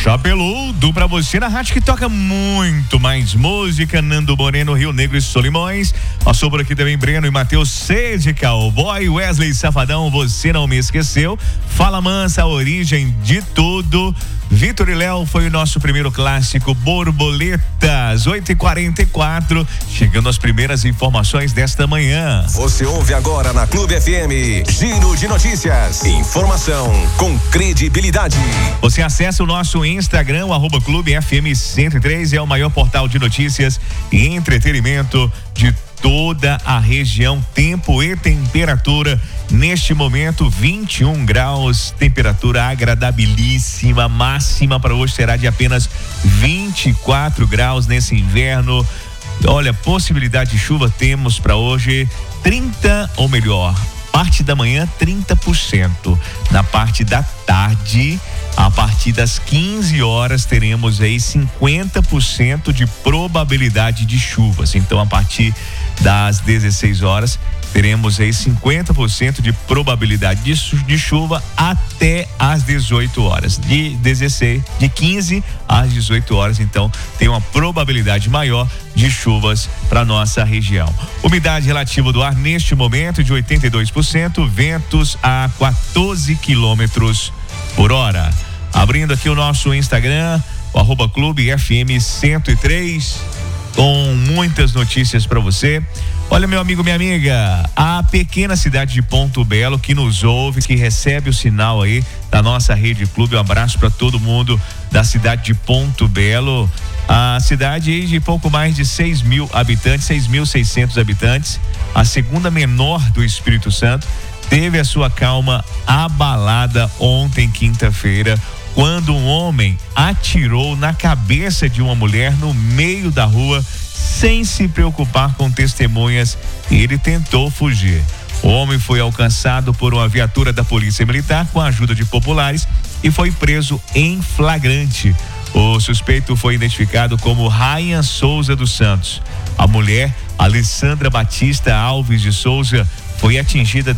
Chapeludo pra você na rádio que toca muito mais música. Nando Moreno, Rio Negro e Solimões. Passou por aqui também Breno e Matheus C de Cowboy. Wesley Safadão, você não me esqueceu. Fala Mansa, a origem de tudo. Vitor e Léo foi o nosso primeiro clássico. Borboletas, 8h44. Chegando as primeiras informações desta manhã. Você ouve agora na Clube FM. Giro de notícias. Informação com credibilidade. Você acessa o nosso Instagram, o @Clube FM 103, é o maior portal de notícias e entretenimento de toda a região. Tempo e temperatura neste momento 21 graus, temperatura agradabilíssima. Máxima para hoje será de apenas 24 graus nesse inverno. Olha, possibilidade de chuva temos para hoje 30, ou melhor, parte da manhã 30%. Na parte da tarde, a partir das 15 horas, teremos aí 50% de probabilidade de chuvas. Então, a partir das 16 horas, teremos aí 50% de probabilidade de chuva até às 18 horas. De 15 às 18 horas, então, tem uma probabilidade maior de chuvas para nossa região. Umidade relativa do ar neste momento de 82%, ventos a 14 quilômetros por hora. Abrindo aqui o nosso Instagram, o @Clube FM 103, com muitas notícias para você. Olha, meu amigo, minha amiga, a pequena cidade de Ponto Belo que nos ouve, que recebe o sinal aí da nossa Rede Clube. Um abraço para todo mundo da cidade de Ponto Belo. A cidade aí de pouco mais de 6.000 habitantes, 6.600 habitantes, a segunda menor do Espírito Santo, teve a sua calma abalada ontem, quinta-feira, quando um homem atirou na cabeça de uma mulher no meio da rua, sem se preocupar com testemunhas, e ele tentou fugir. O homem foi alcançado por uma viatura da Polícia Militar com a ajuda de populares e foi preso em flagrante. O suspeito foi identificado como Ryan Souza dos Santos. A mulher, Alessandra Batista Alves de Souza, foi atingida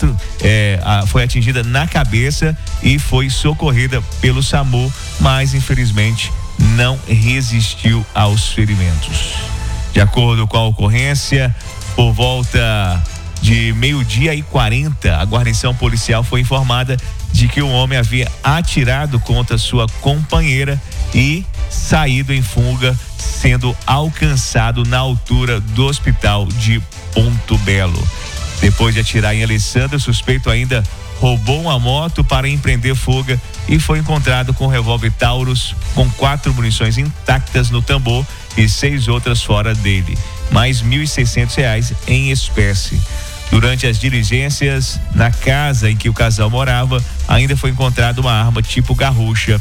foi atingida na cabeça e foi socorrida pelo SAMU, mas infelizmente não resistiu aos ferimentos. De acordo com a ocorrência, por volta de 12h40, a guarnição policial foi informada de que o homem havia atirado contra sua companheira e saído em fuga, sendo alcançado na altura do hospital de Ponto Belo. Depois de atirar em Alessandra, o suspeito ainda roubou uma moto para empreender fuga e foi encontrado com um revólver Taurus com 4 munições intactas no tambor e 6 outras fora dele, mais R$1.600 em espécie. Durante as diligências na casa em que o casal morava, ainda foi encontrada uma arma tipo garrucha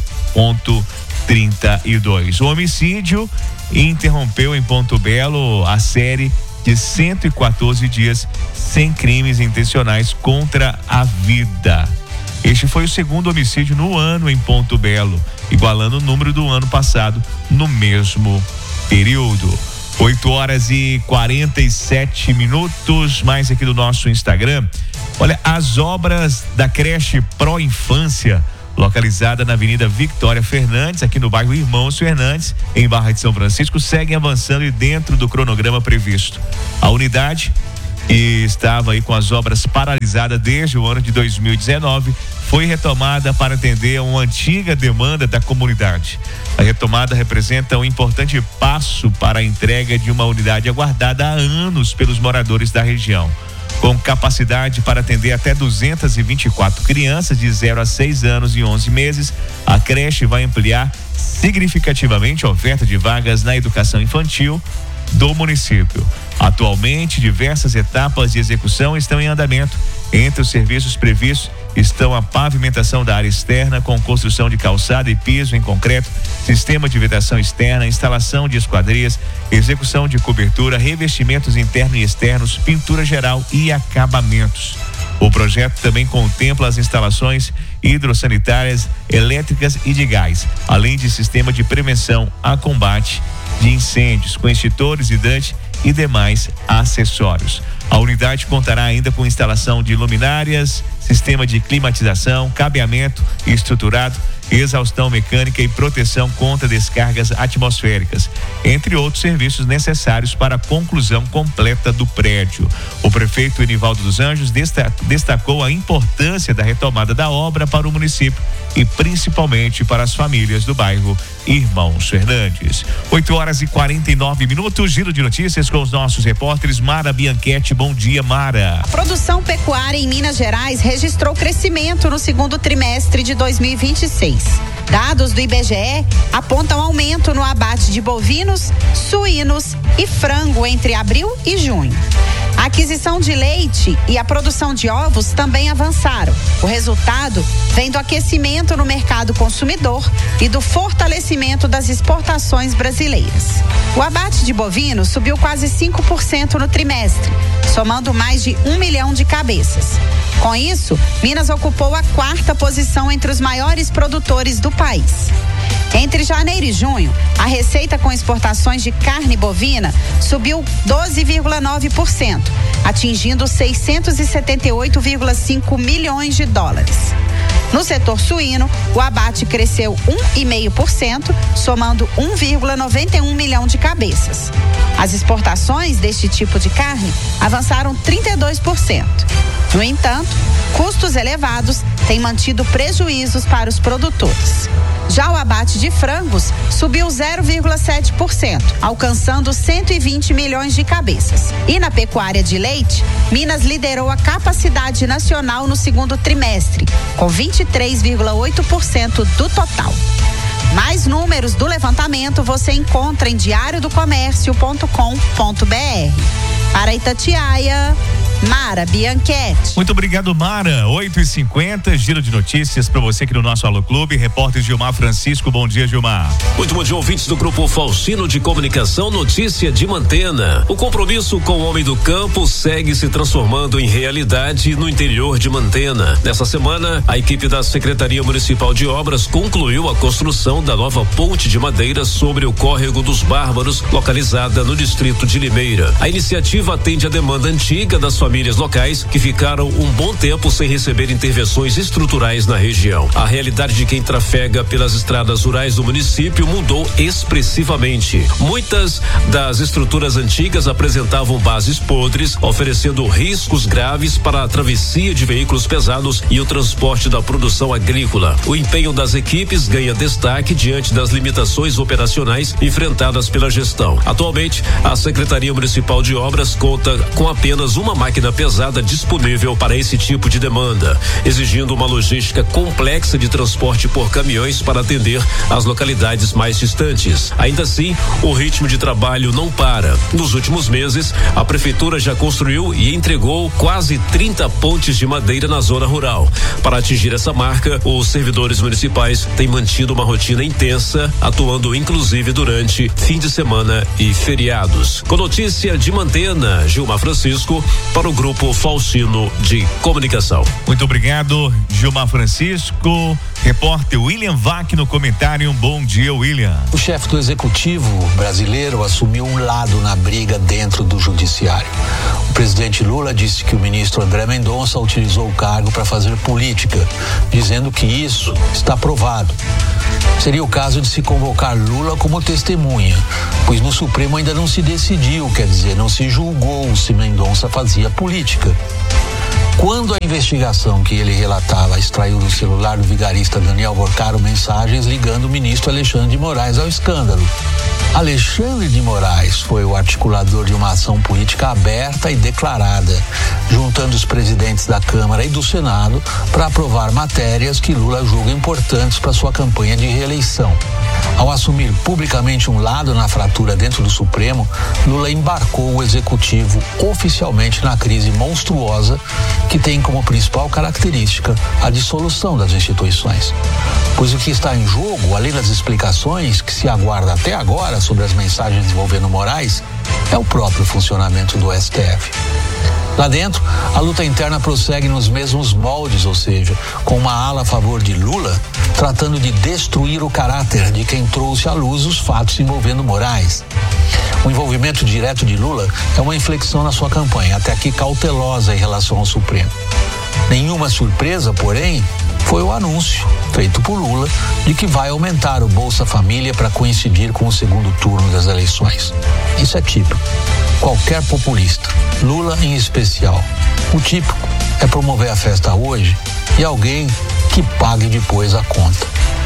.32. O homicídio interrompeu em Ponto Belo a série de 114 dias sem crimes intencionais contra a vida. Este foi o segundo homicídio no ano em Ponto Belo, igualando o número do ano passado no mesmo período. 8h47, mais aqui do nosso Instagram. Olha, as obras da creche Pro Infância, localizada na Avenida Victória Fernandes, aqui no bairro Irmãos Fernandes, em Barra de São Francisco, seguem avançando e dentro do cronograma previsto. A unidade, que estava aí com as obras paralisadas desde o ano de 2019, foi retomada para atender a uma antiga demanda da comunidade. A retomada representa um importante passo para a entrega de uma unidade aguardada há anos pelos moradores da região. Com capacidade para atender até 224 crianças de 0 a 6 anos e 11 meses, a creche vai ampliar significativamente a oferta de vagas na educação infantil do município. Atualmente, diversas etapas de execução estão em andamento. Entre os serviços previstos estão a pavimentação da área externa com construção de calçada e piso em concreto, sistema de vedação externa, instalação de esquadrias, execução de cobertura, revestimentos internos e externos, pintura geral e acabamentos. O projeto também contempla as instalações hidrossanitárias, elétricas e de gás, além de sistema de prevenção a combate de incêndios, com extintores, hidrante e demais acessórios. A unidade contará ainda com instalação de luminárias, sistema de climatização, cabeamento estruturado exaustão mecânica e proteção contra descargas atmosféricas, entre outros serviços necessários para a conclusão completa do prédio. O prefeito Enivaldo dos Anjos destacou a importância da retomada da obra para o município e principalmente para as famílias do bairro Irmãos Fernandes. 8h49, giro de notícias com os nossos repórteres Mara Bianchetti. Bom dia, Mara. A produção pecuária em Minas Gerais registrou crescimento no segundo trimestre de 2026. Dados do IBGE apontam aumento no abate de bovinos, suínos e frango entre abril e junho. A aquisição de leite e a produção de ovos também avançaram. O resultado vem do aquecimento no mercado consumidor e do fortalecimento das exportações brasileiras. O abate de bovinos subiu quase 5% no trimestre, somando mais de 1 milhão de cabeças. Com isso, Minas ocupou a 4ª posição entre os maiores produtores do país. Entre janeiro e junho, a receita com exportações de carne bovina subiu 12,9%, atingindo 678,5 milhões de dólares. No setor suíno, o abate cresceu 1,5%, somando 1,91 milhão de cabeças. As exportações deste tipo de carne avançaram 32%. No entanto, custos elevados têm mantido prejuízos para os produtores. Já o abate de frangos subiu 0,7%, alcançando 120 milhões de cabeças. E na pecuária de leite, Minas liderou a capacidade nacional no segundo trimestre, com 23,8% do total. Mais números do levantamento você encontra em diariodocomércio.com.br. Para Itatiaia, Mara Bianchetti. Muito obrigado, Mara. 8h50, giro de notícias para você aqui no nosso Alô Clube. Repórter Gilmar Francisco. Bom dia, Gilmar. Muito bom dia, ouvintes do Grupo Faustino de Comunicação. Notícia de Mantena. O compromisso com o homem do campo segue se transformando em realidade no interior de Mantena. Nessa semana, a equipe da Secretaria Municipal de Obras concluiu a construção da nova ponte de madeira sobre o Córrego dos Bárbaros, localizada no distrito de Limeira. A iniciativa atende à demanda antiga das famílias locais que ficaram um bom tempo sem receber intervenções estruturais na região. A realidade de quem trafega pelas estradas rurais do município mudou expressivamente. Muitas das estruturas antigas apresentavam bases podres, oferecendo riscos graves para a travessia de veículos pesados e o transporte da produção agrícola. O empenho das equipes ganha destaque diante das limitações operacionais enfrentadas pela gestão. Atualmente, a Secretaria Municipal de Obras conta com apenas uma máquina pesada disponível para esse tipo de demanda, exigindo uma logística complexa de transporte por caminhões para atender as localidades mais distantes. Ainda assim, o ritmo de trabalho não para. Nos últimos meses, a prefeitura já construiu e entregou quase 30 pontes de madeira na zona rural. Para atingir essa marca, os servidores municipais têm mantido uma rotina intensa, atuando inclusive durante fim de semana e feriados. Com notícia de Mantena, Gilmar Francisco, para o Grupo Faustino de Comunicação. Muito obrigado, Gilmar Francisco. Repórter William Vac no comentário. Bom dia, William. O chefe do executivo brasileiro assumiu um lado na briga dentro do judiciário. O presidente Lula disse que o ministro André Mendonça utilizou o cargo para fazer política, dizendo que isso está provado. Seria o caso de se convocar Lula como testemunha, pois no Supremo ainda não se decidiu, quer dizer, não se julgou se Mendonça fazia política. Quando a investigação que ele relatava extraiu do celular do vigarista Daniel Vorcaro mensagens ligando o ministro Alexandre de Moraes ao escândalo. Alexandre de Moraes foi o articulador de uma ação política aberta e declarada, juntando os presidentes da Câmara e do Senado para aprovar matérias que Lula julga importantes para sua campanha de reeleição. Ao assumir publicamente um lado na fratura dentro do Supremo, Lula embarcou o executivo oficialmente na crise monstruosa que tem como principal característica a dissolução das instituições. Pois o que está em jogo, além das explicações que se aguarda até agora sobre as mensagens envolvendo Moraes, é o próprio funcionamento do STF. Lá dentro, a luta interna prossegue nos mesmos moldes, ou seja, com uma ala a favor de Lula, tratando de destruir o caráter de quem trouxe à luz os fatos envolvendo Moraes. O envolvimento direto de Lula é uma inflexão na sua campanha, até aqui cautelosa em relação ao Supremo. Nenhuma surpresa, porém, foi o anúncio feito por Lula de que vai aumentar o Bolsa Família para coincidir com o segundo turno das eleições. Isso é típico. Qualquer populista, Lula em especial. O típico é promover a festa hoje e alguém que pague depois a conta.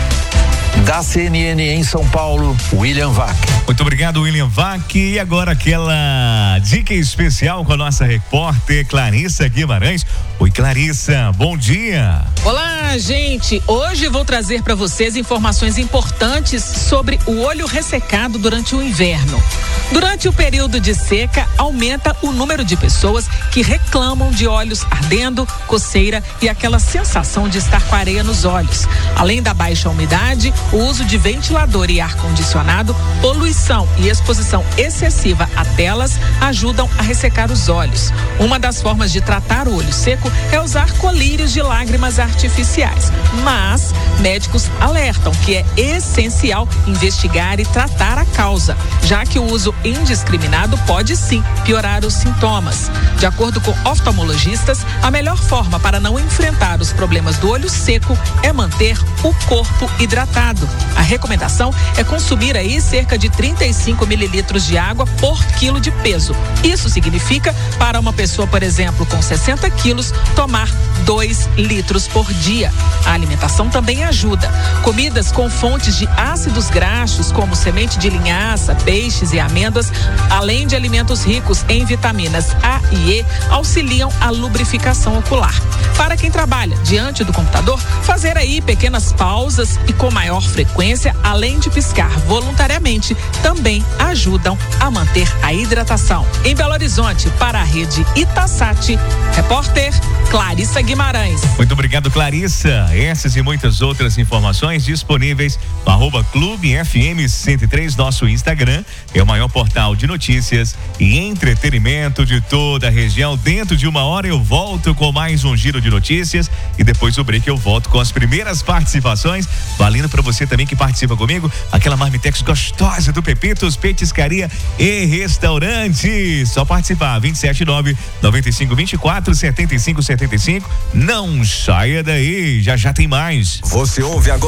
Da CNN em São Paulo, William Vac. Muito obrigado, William Vac. E agora aquela dica especial com a nossa repórter Clarissa Guimarães. Oi, Clarissa, bom dia. Olá, gente. Hoje vou trazer para vocês informações importantes sobre o olho ressecado durante o inverno. Durante o período de seca, aumenta o número de pessoas que reclamam de olhos ardendo, coceira e aquela sensação de estar com areia nos olhos. Além da baixa umidade, o uso de ventilador e ar-condicionado, poluição e exposição excessiva a telas ajudam a ressecar os olhos. Uma das formas de tratar o olho seco é usar colírios de lágrimas artificiais. Mas médicos alertam que é essencial investigar e tratar a causa, já que o uso indiscriminado pode sim piorar os sintomas. De acordo com oftalmologistas, a melhor forma para não enfrentar os problemas do olho seco é manter o corpo hidratado. A recomendação é consumir aí cerca de 35 mililitros de água por quilo de peso. Isso significa, para uma pessoa, por exemplo, com 60 quilos, tomar 2 litros por dia. A alimentação também ajuda. Comidas com fontes de ácidos graxos, como semente de linhaça, peixes e amêndoas, além de alimentos ricos em vitaminas A e E, auxiliam a lubrificação ocular. Para quem trabalha diante do computador, fazer aí pequenas pausas e com maior frequência, além de piscar voluntariamente, também ajudam a manter a hidratação. Em Belo Horizonte, para a rede Itasat, repórter Clarissa Guimarães. Muito obrigado, Clarissa. Essas e muitas outras informações disponíveis no @Clube FM 103, nosso Instagram. É o maior portal de notícias e entretenimento de toda a região. Dentro de 1 hora eu volto com mais um giro de notícias e depois do break eu volto com as primeiras participações, valendo para você também que participa comigo, aquela marmitex gostosa do Pepitos Petiscaria e Restaurante. Só participar, 279-9524-7575. Não saia daí, já tem mais. Você ouve agora.